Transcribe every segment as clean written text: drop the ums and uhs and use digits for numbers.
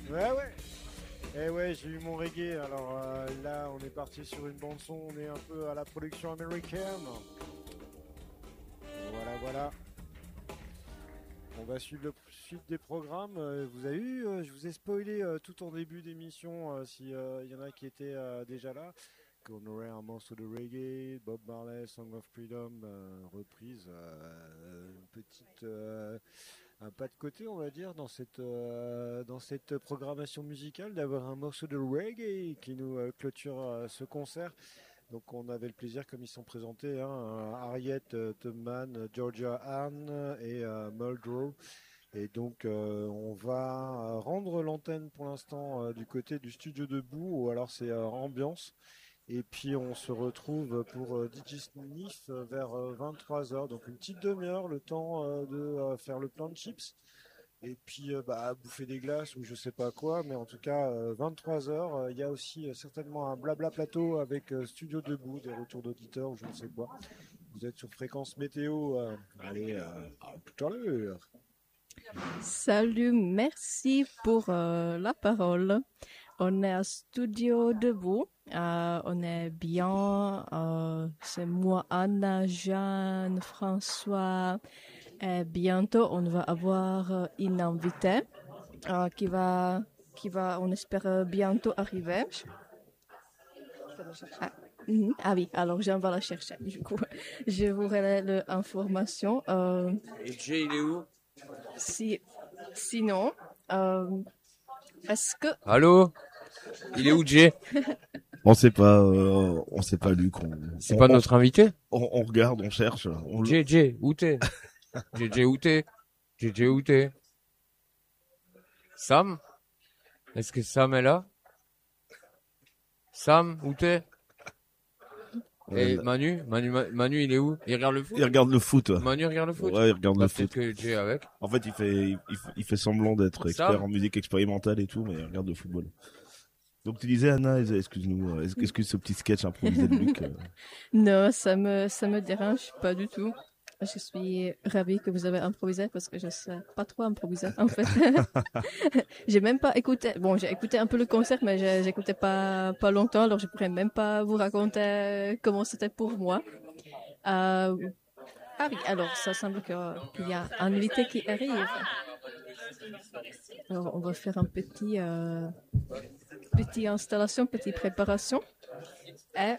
Ouais, ouais. Eh ouais, j'ai eu mon reggae. Alors là, on est parti sur une bande son. On est un peu à la production américaine. Voilà, voilà. On va suivre le suite des programmes. Vous avez eu, je vous ai spoilé tout en début d'émission, si il y en a qui étaient déjà là, qu'on aurait un morceau de reggae, Bob Marley, Song of Freedom, reprise, une petite, un pas de côté, on va dire, dans cette programmation musicale, d'avoir un morceau de reggae qui nous clôture ce concert. Donc on avait le plaisir, comme ils sont présentés, hein, Harriet Tubman, Georgia Ann et Muldrow. Et donc on va rendre l'antenne pour l'instant du côté du studio debout, ou alors c'est ambiance. Et puis on se retrouve pour DJ Sniff vers 23h, donc une petite demi-heure, le temps de faire le plein de chips. Et puis bouffer des glaces ou je sais pas quoi, mais en tout cas 23h, il y a aussi certainement un blabla plateau avec Studio Debout, des retours d'auditeurs ou je ne sais quoi. Vous êtes sur Fréquence Météo, allez, à tout à l'heure. Salut, merci pour la parole. On est à Studio Debout, on est bien, c'est moi, Anna, Jeanne, François. Et bientôt, on va avoir une invitée qui va, on espère bientôt arriver. Ah oui, alors Jean va la chercher. Du coup, je vous relais l'information. Et Jay, il est où? Sinon, est-ce que... Allô? Il est où, Jay? On sait pas, Luc. C'est pas notre invité? On regarde, on cherche. Jay, où t'es? Jay, où t'es? Jay, où t'es? Sam? Est-ce que Sam est là? Sam, où t'es? Et Manu, il est où? Il regarde le foot? Il regarde le foot. Manu regarde le foot? Ouais, il regarde le foot. Peut-être que Jay est avec. En fait, il fait semblant d'être expert en musique expérimentale et tout, mais il regarde le football. Donc tu disais, Anna, excuse-nous, excuse ce petit sketch improvisé de Luc. Non, ça me dérange pas du tout. Je suis ravie que vous avez improvisé parce que je sais pas trop improviser en fait. J'ai même pas écouté. Bon, j'ai écouté un peu le concert, mais j'écoutais pas longtemps, alors je pourrais même pas vous raconter comment c'était pour moi. Ah oui, alors ça semble qu'il y a un invité qui arrive. Alors on va faire un petit installation, petite préparation, et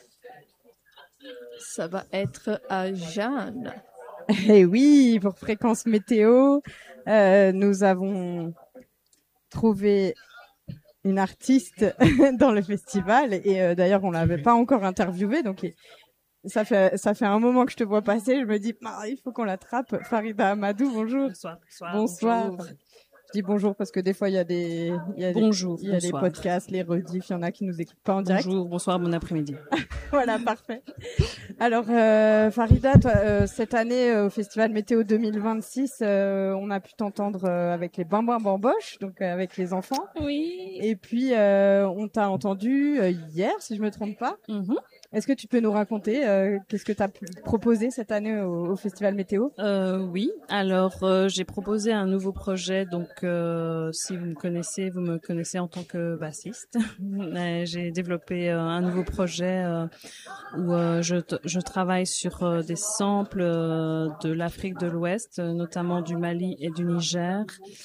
ça va être à Jeanne. Et oui, pour Fréquence Météo, nous avons trouvé une artiste dans le festival et d'ailleurs on l'avait pas encore interviewée, donc ça fait un moment que je te vois passer. Je me dis il faut qu'on l'attrape. Farida Amadou, bonjour. Bonsoir. Je dis bonjour parce que des fois il y a des podcasts, les rediffs, il y en a qui nous écoutent pas en direct. Bonjour, bonsoir, bon après-midi. Voilà, parfait. Alors Farida, toi, cette année au Festival Météo 2026, on a pu t'entendre avec les Bamboches, donc avec les enfants. Oui. Et puis on t'a entendu hier, si je me trompe pas. Mm-hmm. Est-ce que tu peux nous raconter qu'est-ce que tu as proposé cette année au Festival Météo? Oui, alors j'ai proposé un nouveau projet, donc si vous me connaissez en tant que bassiste. J'ai développé un nouveau projet où je travaille sur des samples de l'Afrique de l'Ouest, notamment du Mali et du Niger.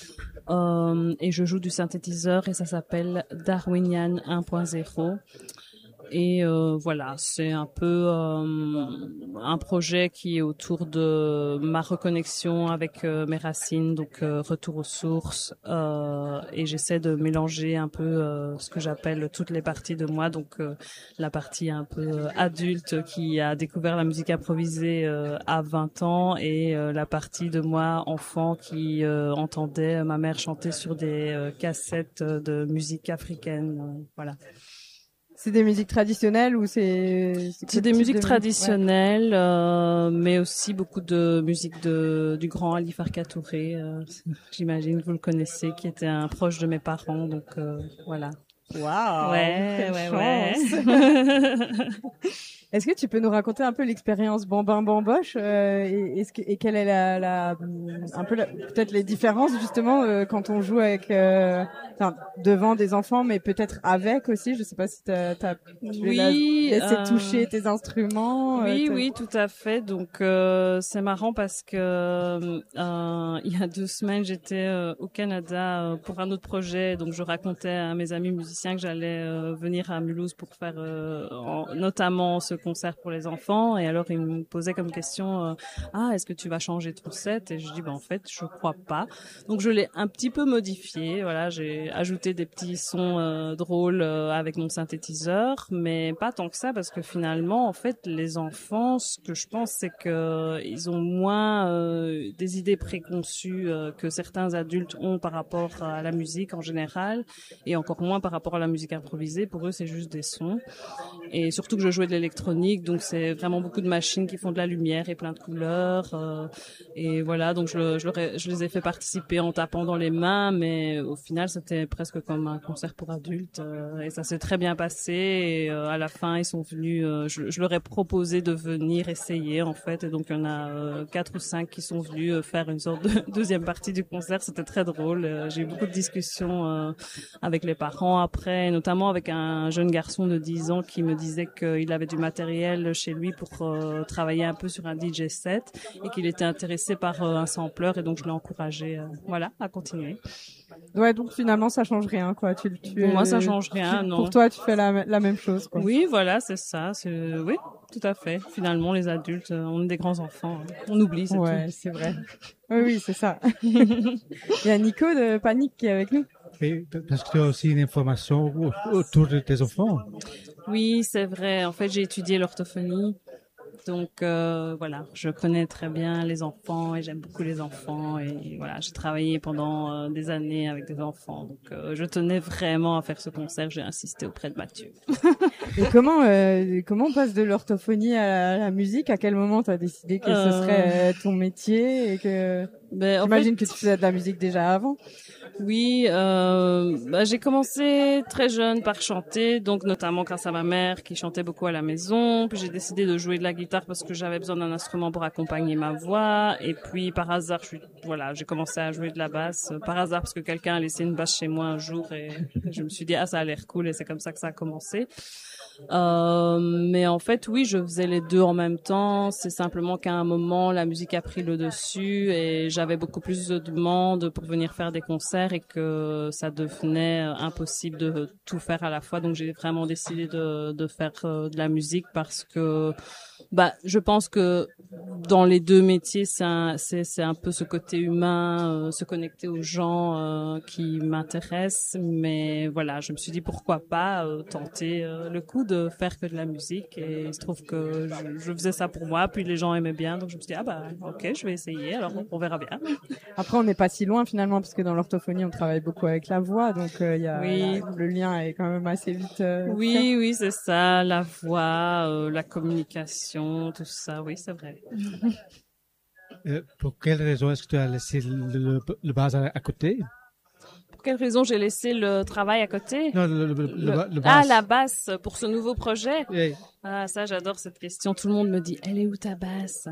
Et je joue du synthétiseur et ça s'appelle Darwinian 1.0. Et voilà, c'est un peu un projet qui est autour de ma reconnexion avec mes racines, donc retour aux sources, et j'essaie de mélanger un peu ce que j'appelle toutes les parties de moi, donc la partie un peu adulte qui a découvert la musique improvisée à 20 ans et la partie de moi enfant qui entendait ma mère chanter sur des cassettes de musique africaine, voilà. C'est des musiques traditionnelles ou c'est des musiques traditionnelles, mais aussi beaucoup de musique du grand Ali Farka Touré. J'imagine que vous le connaissez, qui était un proche de mes parents, donc voilà. Waouh, ouais. Est-ce que tu peux nous raconter un peu l'expérience Bambin Bamboche et quelle est peut-être les différences justement quand on joue avec devant des enfants, mais peut-être avec aussi. Je sais pas si tu laissé toucher tes instruments. Oui, tout à fait. Donc c'est marrant parce que il y a 2 semaines, j'étais au Canada pour un autre projet. Donc je racontais à mes amis musiciens que j'allais venir à Mulhouse pour faire notamment ce concert pour les enfants. Et alors ils me posaient comme question est-ce que tu vas changer ton set? Et je dis en fait je crois pas. Donc je l'ai un petit peu modifié. Voilà, j'ai ajouté des petits sons drôles avec mon synthétiseur, mais pas tant que ça parce que finalement en fait les enfants, ce que je pense c'est que ils ont moins des idées préconçues que certains adultes ont par rapport à la musique en général, et encore moins par rapport à la musique improvisée. Pour eux c'est juste des sons, et surtout que je jouais de l'électronique, donc c'est vraiment beaucoup de machines qui font de la lumière et plein de couleurs, et voilà, donc je les ai fait participer en tapant dans les mains, mais au final c'était presque comme un concert pour adultes, et ça s'est très bien passé, et à la fin ils sont venus, je leur ai proposé de venir essayer en fait, et donc il y en a 4 ou 5 qui sont venus faire une sorte de deuxième partie du concert. C'était très drôle, j'ai eu beaucoup de discussions avec les parents après, notamment avec un jeune garçon de 10 ans qui me disait qu'il avait du matériel chez lui pour travailler un peu sur un DJ set et qu'il était intéressé par un sampler, et donc je l'ai encouragé à continuer. Ouais, donc finalement ça change rien quoi. Pour moi ça change rien, non. Pour toi tu fais la même chose quoi. Oui, voilà, c'est ça, oui, tout à fait. Finalement les adultes, on est des grands enfants, on oublie, c'est tout. Ouais, c'est vrai. Oui, c'est ça. Il y a Nico de Panique qui est avec nous. Et parce que tu as aussi une information autour de tes enfants. Oui, c'est vrai. En fait, j'ai étudié l'orthophonie. Donc voilà, je connais très bien les enfants et j'aime beaucoup les enfants, et voilà, j'ai travaillé pendant des années avec des enfants. Donc je tenais vraiment à faire ce concert, j'ai insisté auprès de Mathieu. Et comment on passe de l'orthophonie à la musique? À quel moment tu as décidé que ce serait ton métier, et que j'imagine que tu faisais de la musique déjà avant? Oui, j'ai commencé très jeune par chanter, donc notamment grâce à ma mère qui chantait beaucoup à la maison. Puis j'ai décidé de jouer de la guitare parce que j'avais besoin d'un instrument pour accompagner ma voix. Et puis par hasard, j'ai commencé à jouer de la basse par hasard parce que quelqu'un a laissé une basse chez moi un jour, et je me suis dit ça a l'air cool, et c'est comme ça que ça a commencé. Mais en fait, oui, je faisais les deux en même temps. C'est simplement qu'à un moment, la musique a pris le dessus et j'avais beaucoup plus de demandes pour venir faire des concerts, et que ça devenait impossible de tout faire à la fois. Donc, j'ai vraiment décidé de faire de la musique parce que, je pense que dans les deux métiers, c'est un peu ce côté humain, se connecter aux gens qui m'intéresse. Mais voilà, je me suis dit pourquoi pas tenter le coup de faire que de la musique, et il se trouve que je faisais ça pour moi, puis les gens aimaient bien, donc je me suis dit ok, je vais essayer, alors on verra bien. Après on n'est pas si loin finalement, parce que dans l'orthophonie on travaille beaucoup avec la voix, donc le lien est quand même assez vite oui, c'est ça, la voix, la communication, tout ça, oui, c'est vrai. Pour quelle raison est-ce que tu as laissé le basse à côté? Pour quelle raison j'ai laissé le travail à côté? Non, le basse. La basse pour ce nouveau projet. Oui. Ah, ça, j'adore cette question. Tout le monde me dit, elle est où ta basse?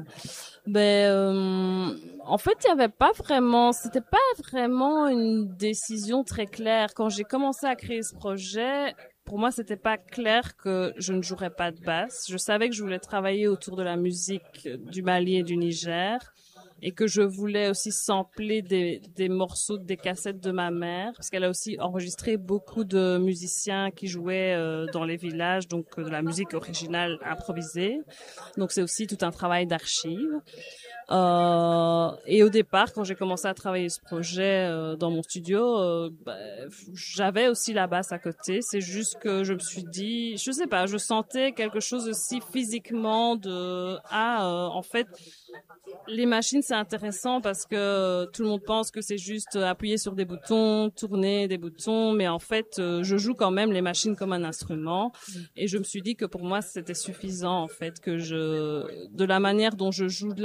En fait, c'était pas vraiment une décision très claire. Quand j'ai commencé à créer ce projet, pour moi, c'était pas clair que je ne jouerais pas de basse. Je savais que je voulais travailler autour de la musique du Mali et du Niger, et que je voulais aussi sampler des morceaux des cassettes de ma mère, parce qu'elle a aussi enregistré beaucoup de musiciens qui jouaient dans les villages, donc de la musique originale improvisée. Donc c'est aussi tout un travail d'archives. Et au départ, quand j'ai commencé à travailler ce projet dans mon studio, j'avais aussi la basse à côté. C'est juste que je me suis dit, je sais pas, je sentais quelque chose aussi physiquement en fait, les machines c'est intéressant parce que tout le monde pense que c'est juste appuyer sur des boutons, tourner des boutons, mais en fait je joue quand même les machines comme un instrument, et je me suis dit que pour moi c'était suffisant en fait, que de la manière dont je joue de la basse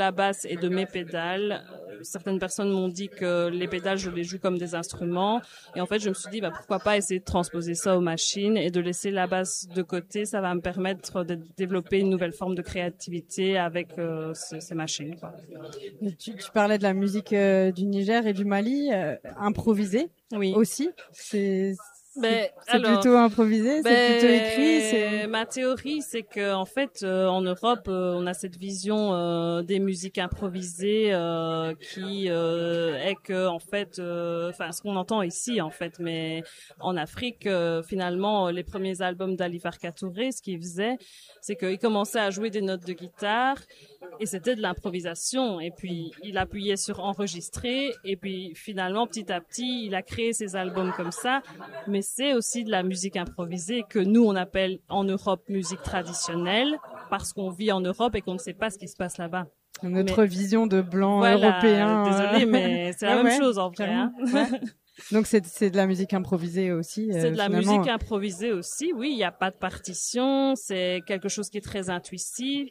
et de mes pédales. Certaines personnes m'ont dit que les pédales, je les joue comme des instruments. Et en fait, je me suis dit, pourquoi pas essayer de transposer ça aux machines et de laisser la basse de côté. Ça va me permettre de développer une nouvelle forme de créativité avec ces machines, quoi. Tu parlais de la musique du Niger et du Mali, improvisée aussi. C'est plutôt improvisé, c'est plutôt écrit. Ma théorie, c'est que en fait, en Europe, on a cette vision des musiques improvisées qui est que en fait, ce qu'on entend ici en fait, mais en Afrique, finalement, les premiers albums d'Ali Farka Touré, ce qu'il faisait, c'est qu'il commençait à jouer des notes de guitare et c'était de l'improvisation. Et puis il appuyait sur enregistrer et puis finalement, petit à petit, il a créé ses albums comme ça. Mais c'est aussi de la musique improvisée que nous, on appelle en Europe musique traditionnelle parce qu'on vit en Europe et qu'on ne sait pas ce qui se passe là-bas. Notre vision de blanc voilà, européen. Désolée, mais c'est la même chose en vrai. Hein. Donc c'est de la musique improvisée aussi. C'est de la musique improvisée aussi, oui. Il n'y a pas de partition, c'est quelque chose qui est très intuitif,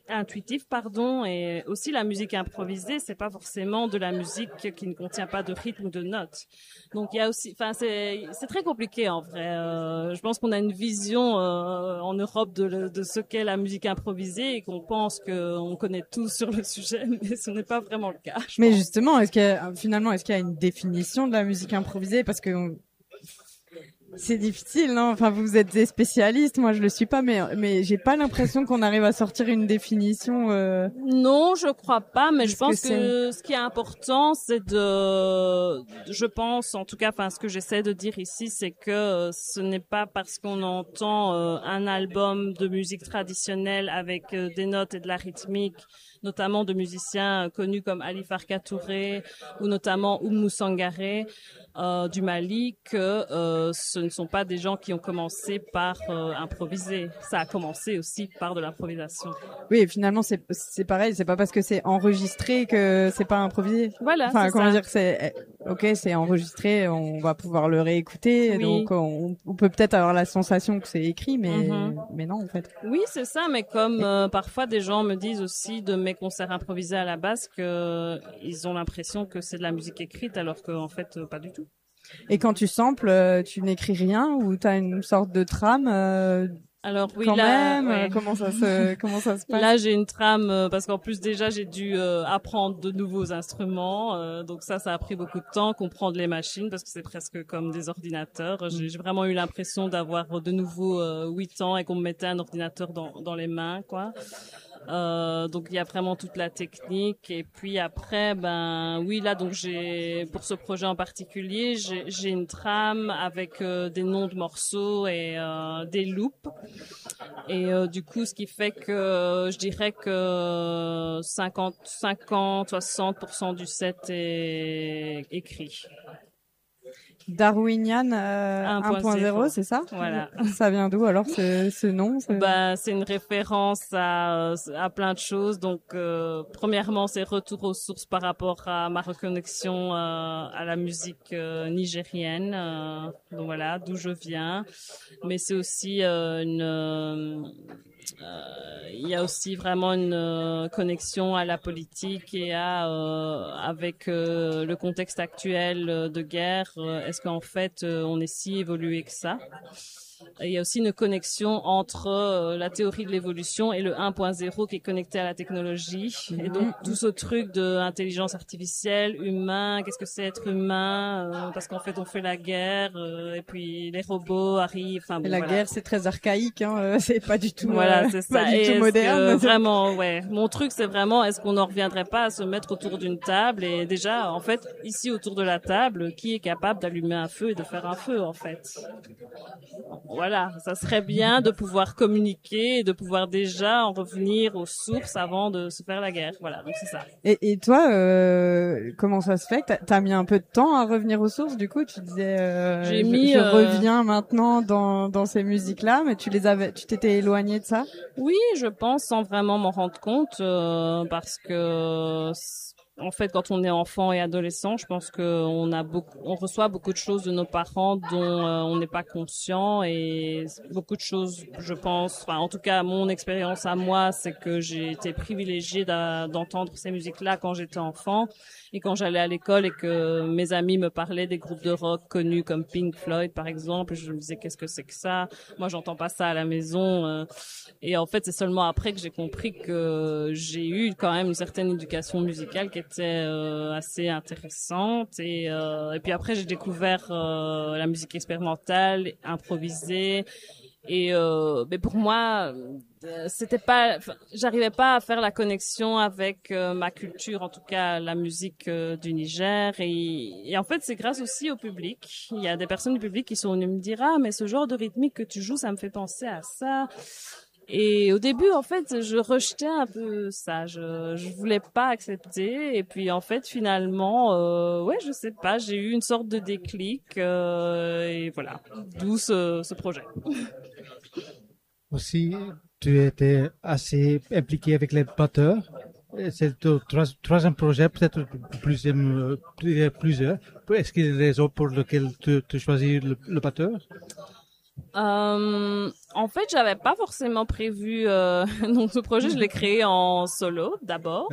et aussi la musique improvisée, c'est pas forcément de la musique qui ne contient pas de rythme ou de notes. Donc il y a aussi, c'est très compliqué en vrai. Je pense qu'on a une vision en Europe de ce qu'est la musique improvisée et qu'on pense qu'on connaît tout sur le sujet, mais ce n'est pas vraiment le cas. Mais justement, est-ce qu'il y a une définition de la musique improvisée? Parce que c'est difficile, non? Enfin, vous êtes des spécialistes, moi je le suis pas, mais j'ai pas l'impression qu'on arrive à sortir une définition. Non, je crois pas, mais je pense que ce qui est important, c'est je pense, en tout cas, ce que j'essaie de dire ici, c'est que ce n'est pas parce qu'on entend un album de musique traditionnelle avec des notes et de la rythmique, notamment de musiciens connus comme Ali Farka Touré ou notamment Oumou Sangaré du Mali, que ce ne sont pas des gens qui ont commencé par improviser. Ça a commencé aussi par de l'improvisation. Oui, et finalement c'est pareil, c'est pas parce que c'est enregistré que c'est pas improvisé. Voilà, enfin, comment dire, c'est enregistré, on va pouvoir le réécouter, oui. Donc on peut peut-être avoir la sensation que c'est écrit, mais non en fait. Oui, c'est ça, mais comme parfois des gens me disent aussi de mes concerts improvisés à la base que ils ont l'impression que c'est de la musique écrite alors qu'en fait pas du tout. Et quand tu samples, tu n'écris rien ou t'as une sorte de trame alors oui, quand là, même, ouais. Comment ça se passe? Là, j'ai une trame parce qu'en plus déjà j'ai dû apprendre de nouveaux instruments, donc ça a pris beaucoup de temps, comprendre les machines parce que c'est presque comme des ordinateurs. J'ai vraiment eu l'impression d'avoir de nouveau 8 ans et qu'on me mettait un ordinateur dans les mains, quoi. Donc il y a vraiment toute la technique et puis après oui là donc pour ce projet en particulier j'ai une trame avec des noms de morceaux et des loops et du coup ce qui fait que je dirais que 60% du set est écrit. Darwinian 1.0, c'est ça? Voilà. Ça vient d'où alors ce nom? C'est une référence à plein de choses. Donc premièrement, c'est retour aux sources par rapport à ma reconnexion à la musique nigérienne. Donc voilà, d'où je viens. Mais c'est aussi il y a aussi vraiment une connexion à la politique et avec le contexte actuel de guerre. Est-ce qu'en fait on est si évolué que ça? Il y a aussi une connexion entre la théorie de l'évolution et le 1.0 qui est connecté à la technologie. Et donc tout ce truc de intelligence artificielle, humain, qu'est-ce que c'est être humain, parce qu'en fait on fait la guerre et puis les robots arrivent. Enfin, bon, la guerre c'est très archaïque, hein, c'est pas du tout. Voilà, c'est ça. Pas du tout moderne. Vraiment, ouais. Mon truc c'est vraiment, est-ce qu'on n'en reviendrait pas à se mettre autour d'une table et déjà en fait ici autour de la table, qui est capable d'allumer un feu et de faire un feu en fait? Voilà, ça serait bien de pouvoir communiquer et de pouvoir déjà en revenir aux sources avant de se faire la guerre. Voilà, donc c'est ça. Et toi, comment ça se fait que t'as mis un peu de temps à revenir aux sources? Du coup, tu disais, je reviens maintenant dans ces musiques-là, mais tu t'étais éloigné de ça? Oui, je pense, sans vraiment m'en rendre compte, parce que en fait, quand on est enfant et adolescent, je pense qu'on reçoit beaucoup de choses de nos parents dont on n'est pas conscient, et beaucoup de choses, je pense, enfin, en tout cas, mon expérience à moi, c'est que j'ai été privilégiée d'entendre ces musiques-là quand j'étais enfant, et quand j'allais à l'école et que mes amis me parlaient des groupes de rock connus comme Pink Floyd, par exemple, je me disais qu'est-ce que c'est que ça? Moi, j'entends pas ça à la maison. Et en fait, c'est seulement après que j'ai compris que j'ai eu quand même une certaine éducation musicale qui était assez intéressante. Et puis après, j'ai découvert la musique expérimentale, improvisée. Et mais pour moi, c'était pas, j'arrivais pas à faire la connexion avec ma culture, en tout cas la musique du Niger. Et en fait, c'est grâce aussi au public. Il y a des personnes du public qui sont venues me dire mais ce genre de rythmique que tu joues, ça me fait penser à ça. Et au début, en fait, je rejetais un peu ça. Je voulais pas accepter. Et puis, en fait, finalement, ouais, je sais pas, j'ai eu une sorte de déclic. Et voilà, d'où ce projet. Aussi, tu étais assez impliqué avec les batteurs. C'est le troisième projet, peut-être plusieurs. Est-ce qu'il y a une raison pour laquelle tu choisis le batteur? En fait, j'avais pas forcément prévu donc ce projet, je l'ai créé en solo d'abord.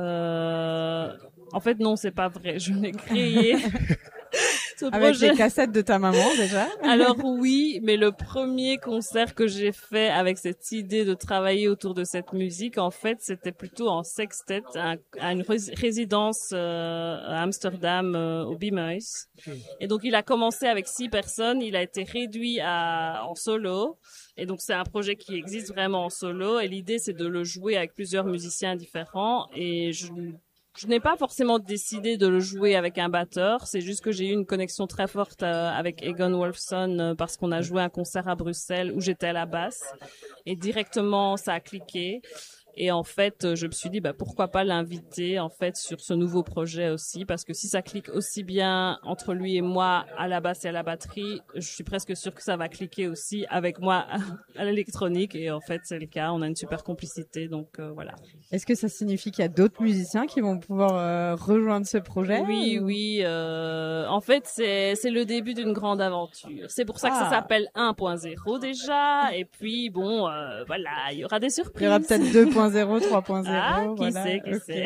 En fait, non, c'est pas vrai. Je l'ai créé avec les cassettes de ta maman déjà. Alors oui, mais le premier concert que j'ai fait avec cette idée de travailler autour de cette musique, en fait, c'était plutôt en sextet à une résidence à Amsterdam au Bimeus. Et donc il a commencé avec 6 personnes, il a été réduit en solo. Et donc c'est un projet qui existe vraiment en solo. Et l'idée c'est de le jouer avec plusieurs musiciens différents. Et je n'ai pas forcément décidé de le jouer avec un batteur, c'est juste que j'ai eu une connexion très forte avec Egon Wolfson parce qu'on a joué un concert à Bruxelles où j'étais à la basse et directement ça a cliqué. Et en fait, je me suis dit pourquoi pas l'inviter en fait sur ce nouveau projet aussi, parce que si ça clique aussi bien entre lui et moi à la basse et à la batterie, je suis presque sûre que ça va cliquer aussi avec moi à l'électronique. Et en fait, c'est le cas, on a une super complicité, donc voilà. Est-ce que ça signifie qu'il y a d'autres musiciens qui vont pouvoir rejoindre ce projet? Oui. En fait, c'est le début d'une grande aventure. C'est pour ça que ça s'appelle 1.0 déjà. Et puis bon, voilà, il y aura des surprises. Il y aura peut-être 2.0, 3.0. Ah, qui voilà. sait.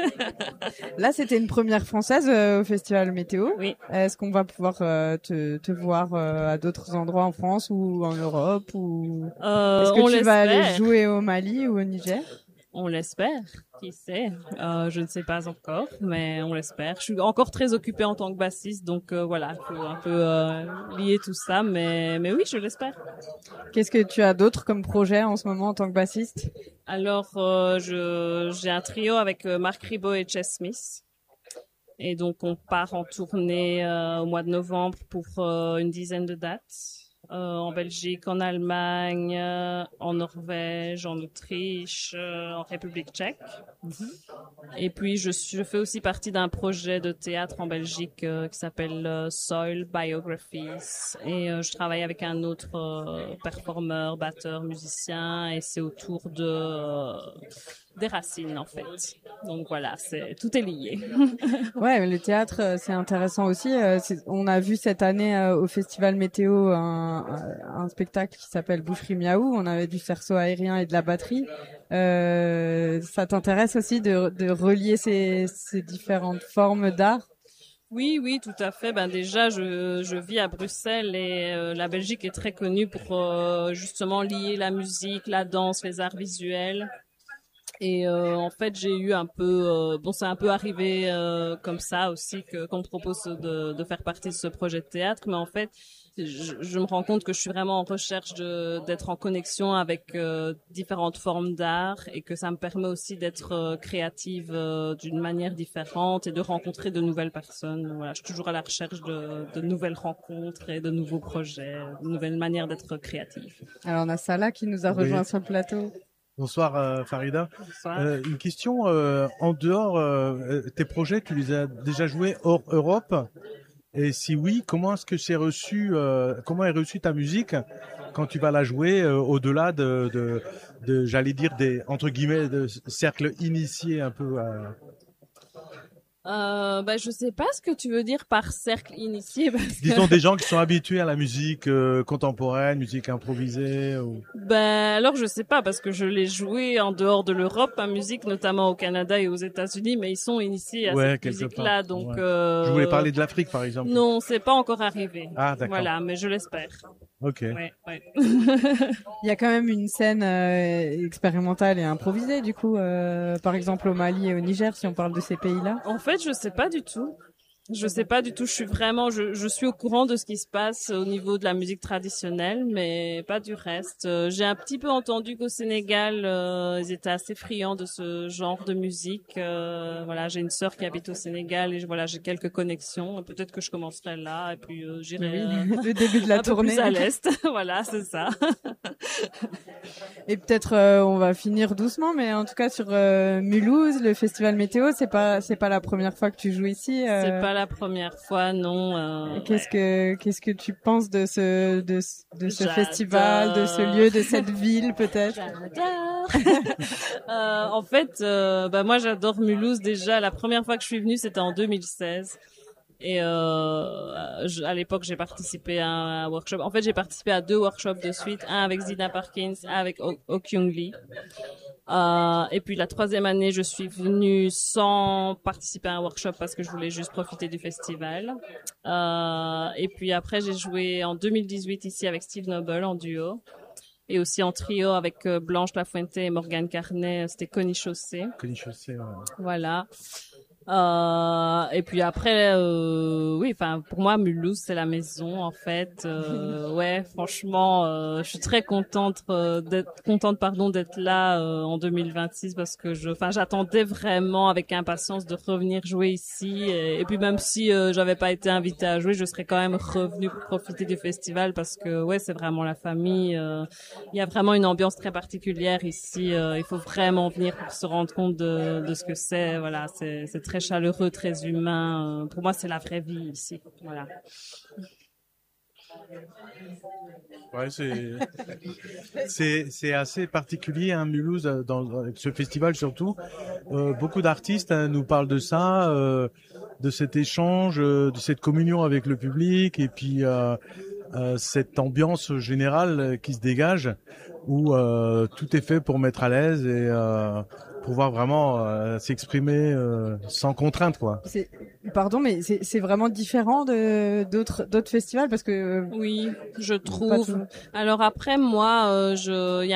Là, c'était une première française au Festival Météo. Oui. Est-ce qu'on va pouvoir te voir à d'autres endroits en France ou en Europe ou est-ce que tu vas aller jouer au Mali ou au Niger? On l'espère, qui sait. Je ne sais pas encore, mais on l'espère. Je suis encore très occupée en tant que bassiste, donc voilà, il faut un peu lier tout ça, mais oui, je l'espère. Qu'est-ce que tu as d'autre comme projet en ce moment en tant que bassiste? Alors, j'ai un trio avec Marc Ribot et Chess Smith. Et donc, on part en tournée au mois de novembre pour une dizaine de dates. En Belgique, en Allemagne, en Norvège, en Autriche, en République tchèque. Et puis, je fais aussi partie d'un projet de théâtre en Belgique qui s'appelle Soil Biographies. Et je travaille avec un autre performeur, batteur, musicien, et c'est autour des racines, en fait. Donc voilà, tout est lié. Ouais, mais le théâtre, c'est intéressant aussi. On a vu cette année au Festival Météo un spectacle qui s'appelle Boucherie Miaou. On avait du cerceau aérien et de la batterie. Ça t'intéresse aussi de relier ces différentes formes d'art? Oui, tout à fait. Déjà, je vis à Bruxelles et la Belgique est très connue pour justement lier la musique, la danse, les arts visuels. Et en fait, j'ai eu un peu, c'est un peu arrivé comme ça aussi qu'on me propose de faire partie de ce projet de théâtre. Mais en fait, je me rends compte que je suis vraiment en recherche d'être en connexion avec différentes formes d'art et que ça me permet aussi d'être créative d'une manière différente et de rencontrer de nouvelles personnes. Voilà, je suis toujours à la recherche de nouvelles rencontres et de nouveaux projets, de nouvelles manières d'être créative. Alors, on a Salah qui nous a rejoint sur le plateau. Bonsoir Farida. Bonsoir. Une question, en dehors, tes projets, tu les as déjà joués hors Europe? Et si oui, comment est-ce que c'est reçu, comment est reçue ta musique quand tu vas la jouer au-delà de j'allais dire entre guillemets, de cercles initiés un peu Je sais pas ce que tu veux dire par cercle initié. Disons des gens qui sont habitués à la musique contemporaine, musique improvisée. Ou... Alors je sais pas parce que je l'ai joué en dehors de l'Europe, ma musique, notamment au Canada et aux États-Unis, mais ils sont initiés à cette musique-là, donc. Ouais. Je voulais parler de l'Afrique, par exemple. Non, c'est pas encore arrivé. Ah d'accord. Voilà, mais je l'espère. Ok. Ouais. Il y a quand même une scène expérimentale et improvisée, du coup, par exemple au Mali et au Niger, si on parle de ces pays-là. En fait, je sais pas du tout. Je suis au courant de ce qui se passe au niveau de la musique traditionnelle, mais pas du reste. J'ai un petit peu entendu qu'au Sénégal, ils étaient assez friands de ce genre de musique. Voilà, j'ai une sœur qui habite au Sénégal et j'ai quelques connexions. Peut-être que je commencerai là et puis j'irai le début de la un tournée peu plus à l'est. Voilà, c'est ça. Et peut-être on va finir doucement, mais en tout cas sur Mulhouse, le festival météo, c'est pas la première fois que tu joues ici. C'est pas la première fois, non. Qu'est-ce que tu penses de ce festival, de ce lieu, de cette ville peut-être? J'adore. En fait, moi j'adore Mulhouse déjà. La première fois que je suis venue, c'était en 2016. Et à l'époque, j'ai participé à un workshop. En fait, j'ai participé à 2 workshops de suite, un avec Zina Parkins, un avec Ok-Young Lee. Et puis la 3e année, je suis venue sans participer à un workshop parce que je voulais juste profiter du festival. Et puis après, j'ai joué en 2018 ici avec Steve Noble en duo. Et aussi en trio avec Blanche Lafuente et Morgane Carnet, c'était Connie Chaussée. Connie Chaussée, ouais. Voilà. Et puis après, pour moi, Mulhouse, c'est la maison, en fait. Franchement, je suis très contente d'être là en 2026 parce que j'attendais vraiment avec impatience de revenir jouer ici. Et puis même si j'avais pas été invitée à jouer, je serais quand même revenue pour profiter du festival parce que c'est vraiment la famille. Il y a vraiment une ambiance très particulière ici. Il faut vraiment venir pour se rendre compte de ce que c'est. Voilà, c'est très chaleureux, très humain. Pour moi, c'est la vraie vie ici. Voilà. Ouais, c'est assez particulier, hein, Mulhouse, avec ce festival surtout. Beaucoup d'artistes nous parlent de ça, de cet échange, de cette communion avec le public, et puis cette ambiance générale qui se dégage, où tout est fait pour mettre à l'aise et pouvoir vraiment s'exprimer sans contrainte, quoi. Pardon, mais c'est vraiment différent d'autres festivals parce que oui, je trouve. Alors après, moi, il y a